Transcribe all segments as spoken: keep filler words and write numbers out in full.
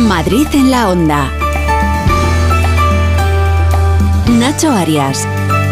Madrid en la Onda. Nacho Arias.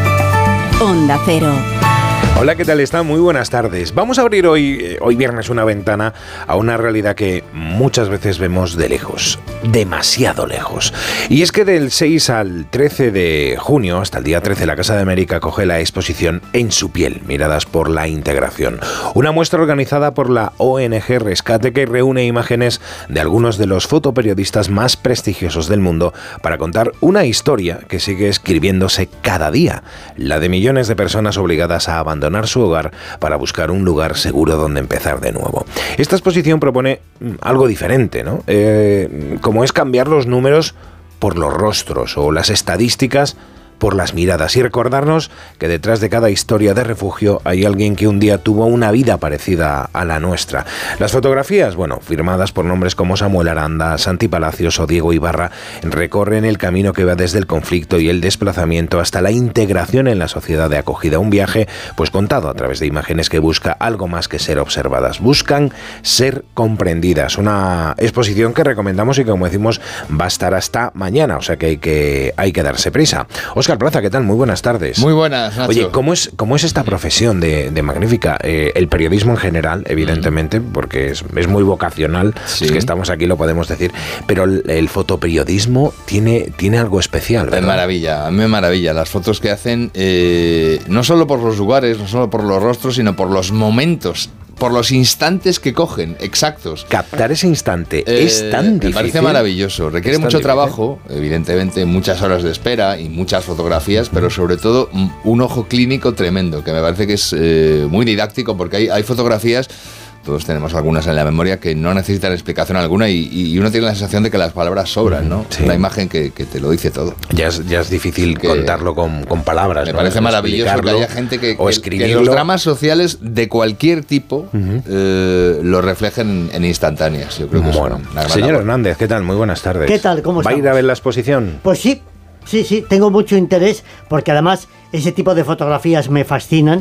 Onda Cero. Hola, ¿qué tal están? Muy buenas tardes. Vamos a abrir hoy, hoy viernes, una ventana a una realidad que muchas veces vemos de lejos, demasiado lejos. Y es que del seis al trece de junio, hasta el día trece, la Casa de América acoge la exposición En su piel, miradas por la integración. Una muestra organizada por la O N G Rescate que reúne imágenes de algunos de los fotoperiodistas más prestigiosos del mundo para contar una historia que sigue escribiéndose cada día, la de millones de personas obligadas a abandonar su hogar para buscar un lugar seguro donde empezar de nuevo. Esta exposición propone algo diferente, ¿no? Eh, como es cambiar los números por los rostros o las estadísticas por las miradas y recordarnos que detrás de cada historia de refugio hay alguien que un día tuvo una vida parecida a la nuestra. Las fotografías, bueno, firmadas por nombres como Samuel Aranda, Santi Palacios o Diego Ibarra, recorren el camino que va desde el conflicto y el desplazamiento hasta la integración en la sociedad de acogida. Un viaje, pues contado a través de imágenes que busca algo más que ser observadas. Buscan ser comprendidas. Una exposición que recomendamos y que, como decimos, va a estar hasta mañana, o sea que hay que, hay que darse prisa. Óscar Plaza, ¿qué tal? Muy buenas tardes. Muy buenas, Nacho. Oye, ¿cómo es, cómo es esta profesión de, de magnífica? Eh, el periodismo en general, evidentemente, porque es, es muy vocacional, sí. Es que estamos aquí, lo podemos decir, pero el, el fotoperiodismo tiene, tiene algo especial, ¿verdad? Es maravilla, a mí me maravilla. Las fotos que hacen, eh, no solo por los lugares, no solo por los rostros, sino por los momentos, por los instantes que cogen, exactos. Captar ese instante eh, es tan difícil. Me parece maravilloso. Requiere mucho difícil. trabajo, evidentemente, muchas horas de espera y muchas fotografías, pero sobre todo un ojo clínico tremendo, que me parece que es eh, muy didáctico, porque hay, hay fotografías, todos tenemos algunas en la memoria, que no necesitan explicación alguna y, y uno tiene la sensación de que las palabras sobran, ¿no? Sí. Una imagen que, que te lo dice todo. Ya es, ya es difícil que contarlo con, con palabras. Me ¿no? parece maravilloso que haya gente que, o que, que los dramas sociales de cualquier tipo uh-huh. eh, lo reflejen en instantáneas. Yo creo que bueno, es una gran señor labor. Hernández, ¿qué tal? Muy buenas tardes. ¿Qué tal? ¿Cómo estamos? ¿Va a ir a ver la exposición? Pues sí. Sí, sí, tengo mucho interés porque además ese tipo de fotografías me fascinan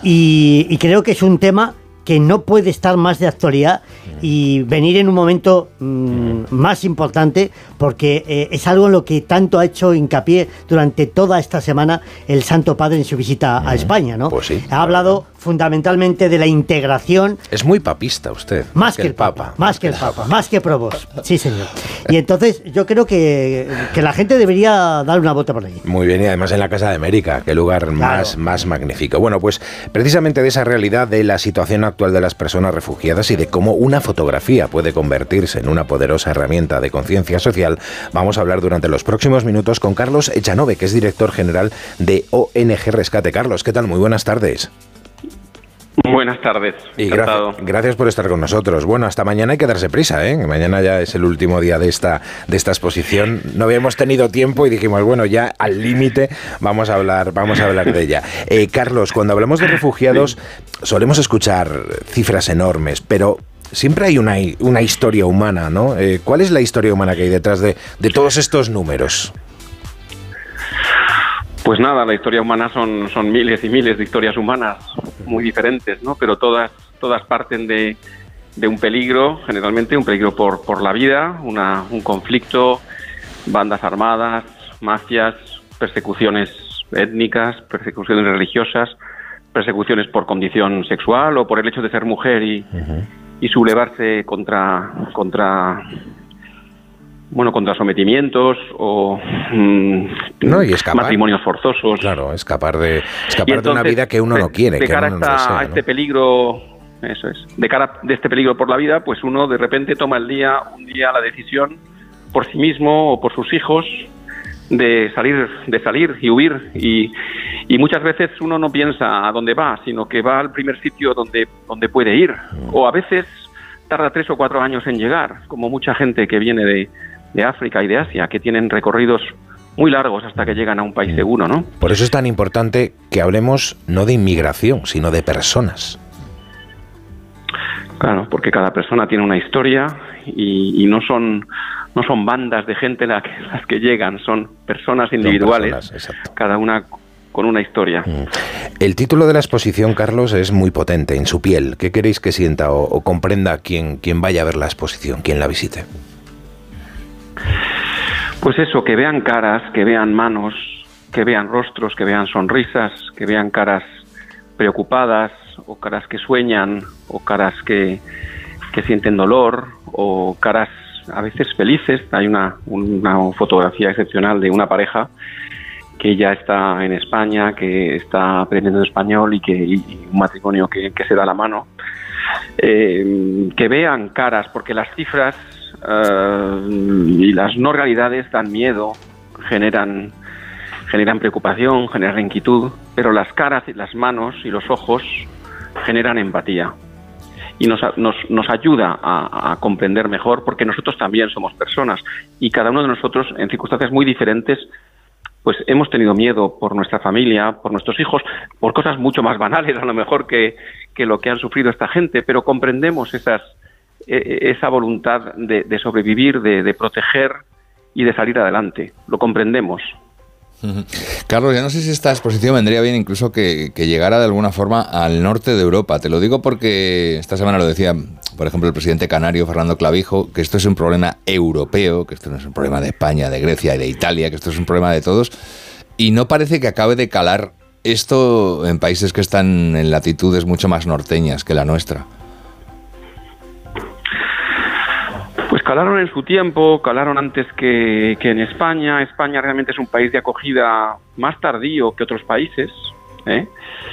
y, y creo que es un tema que no puede estar más de actualidad y venir en un momento mmm, más importante porque eh, es algo en lo que tanto ha hecho hincapié durante toda esta semana el Santo Padre en su visita a España, ¿no? Pues sí, ha hablado fundamentalmente de la integración. Es muy papista usted. Más, más que, que el Papa. Papa más que el Papa, más que Provost. Sí, señor. Y entonces yo creo que, que la gente debería dar una vuelta por allí. Muy bien, y además en la Casa de América, qué lugar claro. más, más magnífico. Bueno, pues precisamente de esa realidad de la situación actual de las personas refugiadas y de cómo una fotografía puede convertirse en una poderosa herramienta de conciencia social, vamos a hablar durante los próximos minutos con Carlos Echanove, que es director general de O N G Rescate. Carlos, ¿qué tal? Muy buenas tardes. Buenas tardes. Y gracias, gracias por estar con nosotros. Bueno, hasta mañana hay que darse prisa, ¿eh? Mañana ya es el último día de esta, de esta exposición. No habíamos tenido tiempo y dijimos, bueno, ya al límite vamos a hablar, vamos a hablar de ella. Eh, Carlos, cuando hablamos de refugiados solemos escuchar cifras enormes, pero siempre hay una, una historia humana, ¿no? Eh, ¿Cuál es la historia humana que hay detrás de, de todos estos números? Pues nada, la historia humana son, son miles y miles de historias humanas muy diferentes, ¿no? Pero todas, todas parten de, de un peligro, generalmente un peligro por, por la vida, una, un conflicto, bandas armadas, mafias, persecuciones étnicas, persecuciones religiosas, persecuciones por condición sexual o por el hecho de ser mujer y, uh-huh. y sublevarse contra... contra bueno, contra sometimientos o mmm, no, y escapar, matrimonios forzosos. Claro, escapar de escapar entonces, de una vida que uno no quiere. De que cara uno no a, esta, desea, a ¿no? este peligro, eso es, de cara de este peligro por la vida, pues uno de repente toma el día, un día la decisión por sí mismo o por sus hijos de salir, de salir y huir y, y muchas veces uno no piensa a dónde va, sino que va al primer sitio donde, donde puede ir, mm. o a veces tarda tres o cuatro años en llegar, como mucha gente que viene de de África y de Asia, que tienen recorridos muy largos hasta que llegan a un país seguro, ¿no? Por eso es tan importante que hablemos no de inmigración, sino de personas. Claro, porque cada persona tiene una historia y, y no son no son bandas de gente las que, las que llegan, son personas individuales, son personas, cada una con una historia. El título de la exposición, Carlos, es muy potente, En su piel. ¿Qué queréis que sienta o, o comprenda quien, quien vaya a ver la exposición, quien la visite? Pues eso, que vean caras, que vean manos, que vean rostros, que vean sonrisas, que vean caras preocupadas, o caras que sueñan, o caras que, que sienten dolor, o caras a veces felices. Hay una, una fotografía excepcional de una pareja que ya está en España, que está aprendiendo español y que y un matrimonio que, que se da la mano. Eh, que vean caras, porque las cifras uh, y las no realidades dan miedo, generan, generan preocupación, generan inquietud, pero las caras y las manos y los ojos generan empatía y nos, nos, nos ayuda a, a comprender mejor, porque nosotros también somos personas y cada uno de nosotros en circunstancias muy diferentes pues hemos tenido miedo por nuestra familia, por nuestros hijos, por cosas mucho más banales a lo mejor que, que lo que han sufrido esta gente, pero comprendemos esas, esa voluntad de, de sobrevivir, de, de proteger y de salir adelante. Lo comprendemos. Carlos, ya no sé si esta exposición vendría bien incluso que, que llegara de alguna forma al norte de Europa. Te lo digo porque esta semana lo decía, por ejemplo, el presidente canario, Fernando Clavijo, que esto es un problema europeo, que esto no es un problema de España, de Grecia y de Italia, que esto es un problema de todos, y no parece que acabe de calar esto en países que están en latitudes mucho más norteñas que la nuestra. Pues calaron en su tiempo, calaron antes que, que en España. España realmente es un país de acogida más tardío que otros países, ¿eh?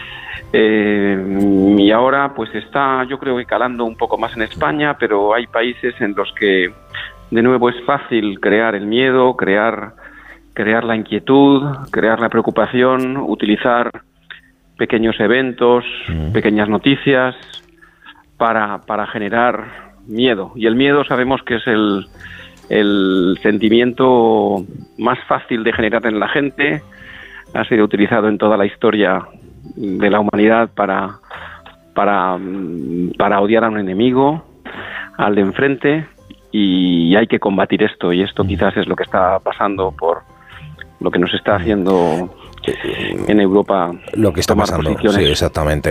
Eh, y ahora pues está, yo creo que calando un poco más en España, pero hay países en los que de nuevo es fácil crear el miedo, crear, crear la inquietud, crear la preocupación, utilizar pequeños eventos, mm. pequeñas noticias para, para generar miedo. Y el miedo sabemos que es el, el sentimiento más fácil de generar en la gente. Ha sido utilizado en toda la historia de la humanidad para, para, para odiar a un enemigo, al de enfrente, y hay que combatir esto. Y esto quizás es lo que está pasando por lo que nos está haciendo en Europa. Lo que está pasando, sí, exactamente.